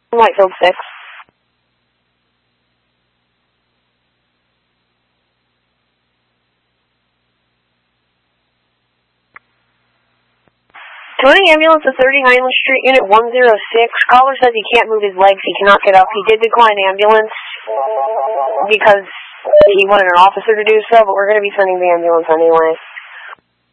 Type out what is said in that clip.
Whitefield 6. Tony ambulance to 30 Highland Street, Unit 106. Caller says he can't move his legs. He cannot get up. He did decline ambulance because he wanted an officer to do so, but we're going to be sending the ambulance anyway.